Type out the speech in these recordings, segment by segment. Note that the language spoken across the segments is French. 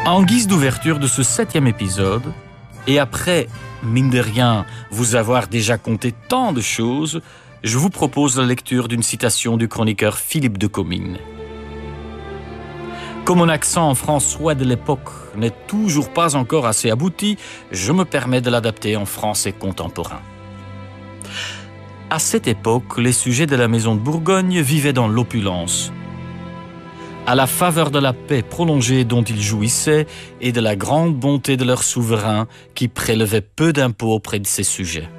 En guise d'ouverture de ce 7e épisode, et après, mine de rien, vous avoir déjà conté tant de choses, je vous propose la lecture d'une citation du chroniqueur Philippe de Comines. Comme mon accent françois de l'époque n'est toujours pas encore assez abouti, je me permets de l'adapter en français contemporain. À cette époque, les sujets de la maison de Bourgogne vivaient dans l'opulence. À la faveur de la paix prolongée dont ils jouissaient et de la grande bonté de leur souverain qui prélevait peu d'impôts auprès de ses sujets.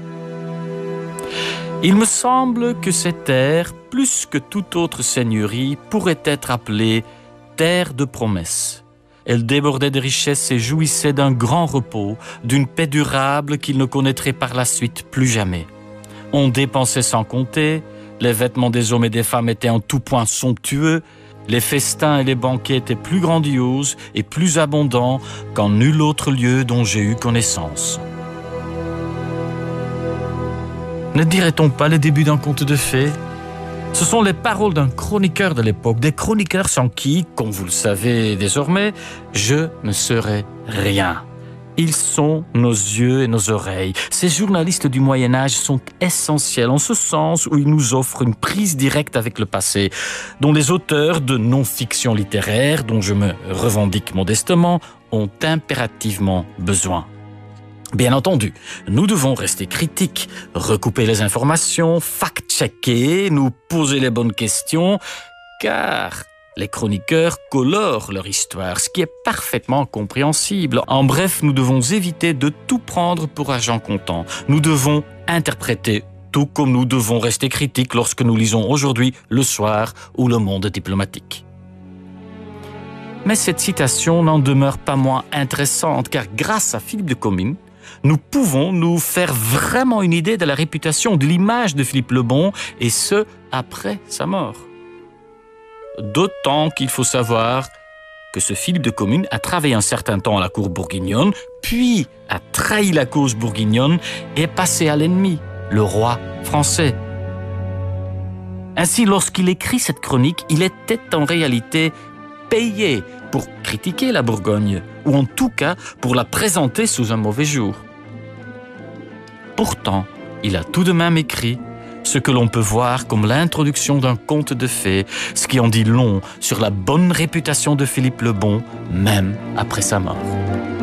Il me semble que cette terre, plus que toute autre seigneurie, pourrait être appelée terre de promesses. Elle débordait de richesses et jouissait d'un grand repos, d'une paix durable qu'il ne connaîtrait par la suite plus jamais. On dépensait sans compter, les vêtements des hommes et des femmes étaient en tout point somptueux, les festins et les banquets étaient plus grandioses et plus abondants qu'en nul autre lieu dont j'ai eu connaissance. Ne dirait-on pas le début d'un conte de fées ? Ce sont les paroles d'un chroniqueur de l'époque, des chroniqueurs sans qui, comme vous le savez désormais, je ne serais rien. Ils sont nos yeux et nos oreilles. Ces journalistes du Moyen-Âge sont essentiels en ce sens où ils nous offrent une prise directe avec le passé, dont les auteurs de non-fiction littéraire, dont je me revendique modestement, ont impérativement besoin. Bien entendu, nous devons rester critiques, recouper les informations, fact-checker, nous poser les bonnes questions, car les chroniqueurs colorent leur histoire, ce qui est parfaitement compréhensible. En bref, nous devons éviter de tout prendre pour argent comptant. Nous devons interpréter, tout comme nous devons rester critiques lorsque nous lisons aujourd'hui Le Soir ou Le Monde diplomatique. Mais cette citation n'en demeure pas moins intéressante, car grâce à Philippe de Comines, nous pouvons nous faire vraiment une idée de la réputation, de l'image de Philippe le Bon, et ce, après sa mort. D'autant qu'il faut savoir que ce Philippe de Comines a travaillé un certain temps à la cour bourguignonne, puis a trahi la cause bourguignonne et est passé à l'ennemi, le roi français. Ainsi, lorsqu'il écrit cette chronique, il était en réalité payé pour critiquer la Bourgogne, ou en tout cas pour la présenter sous un mauvais jour. Pourtant, il a tout de même écrit ce que l'on peut voir comme l'introduction d'un conte de fées, ce qui en dit long sur la bonne réputation de Philippe le Bon, même après sa mort.